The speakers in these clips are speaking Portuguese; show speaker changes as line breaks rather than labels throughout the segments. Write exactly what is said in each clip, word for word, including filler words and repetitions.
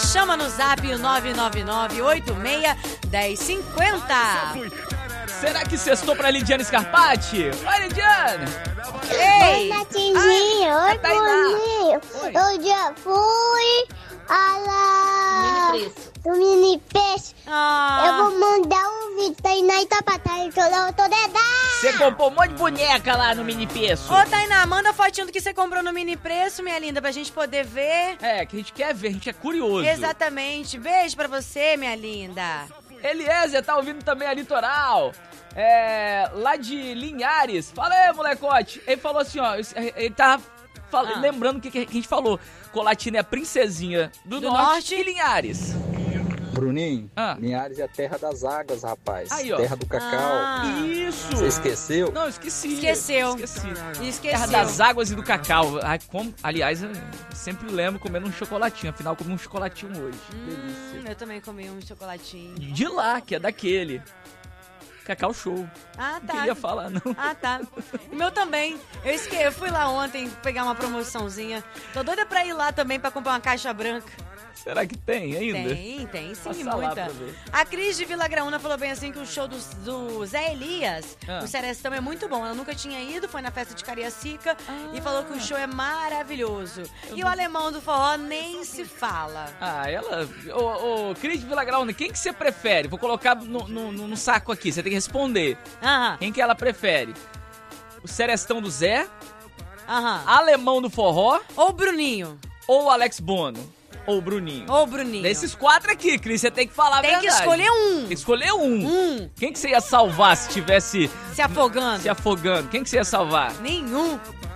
chama no zap o nove nove nove oito seis um zero cinco zero.
Será que sextou pra Lidiane Scarpati? Oi, Lidiane!
Ei!
Oi, Natinzinho! Oi,
a Tainá.
Boninho!
Oi.
Eu já fui a lá... do mini peixe.
Ah.
Eu vou mandar um vídeo pra Tainá e Tapatá, que eu tô dedada.
Você comprou um monte de boneca lá no mini preço.
Ô, Tainá, manda fotinho do que você comprou no mini preço, minha linda, pra gente poder ver.
É, que a gente quer ver, a gente é curioso.
Exatamente. Beijo pra você, minha linda.
Eliezer tá ouvindo também a Litoral. É, lá de Linhares. Fala aí, molecote. Ele falou assim, ó, ele tá fal-
Ah.
lembrando o que, que a gente falou. Colatina é a princesinha do,
Do
norte,
norte.
e Linhares.
Bruninho,
Ah.
Linhares é a terra das águas, rapaz.
Aí, ó.
Terra do cacau.
Ah.
Isso.
Você esqueceu?
Não, esqueci.
Esqueceu.
Esqueci.
Esqueceu.
Terra das águas e do cacau. Ai, como, aliás, eu sempre lembro comendo um chocolatinho. Afinal, comi um chocolatinho hoje.
Hum, eu também comi um chocolatinho.
Delícia. De lá, que é daquele. Cacau Show.
Ah,
Não
tá.
queria falar, não.
Ah, tá. O meu também. Eu esque... eu fui lá ontem pegar uma promoçãozinha. Tô doida pra ir lá também pra comprar uma caixa branca.
Será que tem ainda?
Tem, tem sim,
Passa lá
muita.
pra ver.
A Cris de Vila Graúna falou bem assim que o show do, do Zé Elias,
Ah.
o Serestão, é muito bom. Ela nunca tinha ido, foi na festa de Cariacica
Ah.
e falou que o show é maravilhoso. E o alemão do forró nem se fala.
Ah, ela... Ô, ô, Cris de Vila Graúna, quem que você prefere? Vou colocar no, no, no saco aqui, você tem que responder.
Aham,
Quem que ela prefere? O Serestão do Zé,
aham.
Alemão do Forró
Ou o Bruninho,
ou o Alex Bono? Ou o Bruninho?
ou o Bruninho.
Desses quatro aqui, Cris, você tem que falar a
Tem que
verdade.
escolher um.
Tem que escolher um.
Um.
Quem que você ia salvar se tivesse
Se afogando.
se afogando? Quem que você ia salvar?
Nenhum.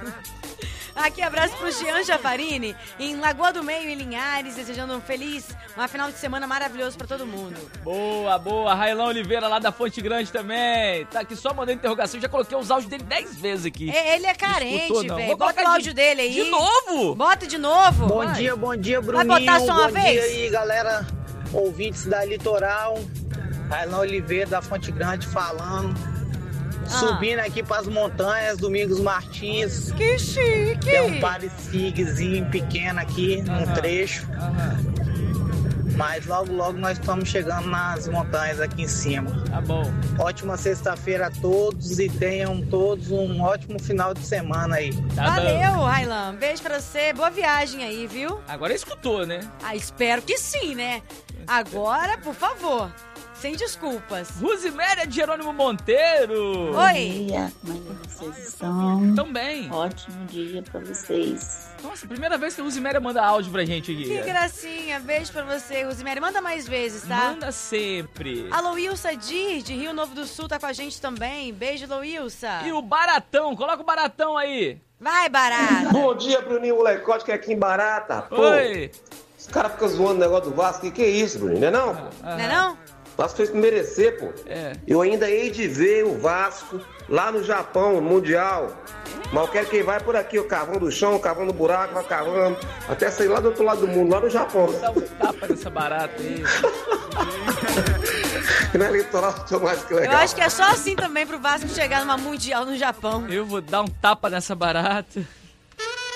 Aqui, abraço pro Jean Jafarini, em Lagoa do Meio, em Linhares, desejando um feliz, uma final de semana maravilhoso pra todo mundo.
Boa, boa. Railão Oliveira lá da Fonte Grande também. Tá aqui só mandando interrogação. Já coloquei os áudios dele dez vezes aqui.
É, ele é
Escutou,
carente,
não?
velho.
Vou
Bota
colocar
o áudio
de-
dele aí.
De novo?
Bota de novo.
Bom
Vai.
dia, bom dia,
Vai
Bruninho.
botar só uma
bom
vez?
dia aí, galera, ouvintes da Litoral. Railão Oliveira da Fonte Grande falando.
Ah.
Subindo aqui pras montanhas, Domingos Martins.
Que chique.
Tem um paresigzinho pequeno aqui, num
Aham.
trecho.
Aham.
Mas logo, logo nós estamos chegando nas montanhas aqui em cima.
Tá bom.
Ótima sexta-feira a todos e tenham todos um ótimo final de semana aí.
Tá bom.
Valeu, Railan. Beijo pra você. Boa viagem aí, viu?
Agora escutou, né?
Ah, espero que sim, né? Agora, por favor, sem desculpas.
Ruziméria de Jerônimo Monteiro.
Oi.
dia, como é que vocês estão?
Também.
Ótimo dia pra vocês.
Nossa, primeira vez que a Ruziméria manda áudio pra gente aqui.
Que gracinha. Beijo pra você, Rosemary. Manda mais vezes, tá?
Manda sempre.
A Louilsa Dir, de Rio Novo do Sul, tá com a gente também. Beijo, Louilsa.
E o Baratão, coloca o Baratão aí.
Vai, Barata.
Bom dia, Bruninho Molecote, que é aqui em Barata. Pô,
Oi.
os caras ficam zoando o negócio do Vasco. Que que é isso, Bruninho? Não é não?
Não é não?
O Vasco fez pra merecer, pô.
É.
Eu ainda hei de ver o Vasco lá no Japão, no Mundial. Mas eu quero que ele vai por aqui, o cavando o chão, cavando o buraco, vai cavando, até sair lá do outro lado do mundo, lá no Japão.
Dá um tapa nessa barata aí.
Que na litoral tô mais que
Eu
legal.
acho que é só assim também pro Vasco chegar numa Mundial no Japão.
Eu vou dar um tapa nessa barata.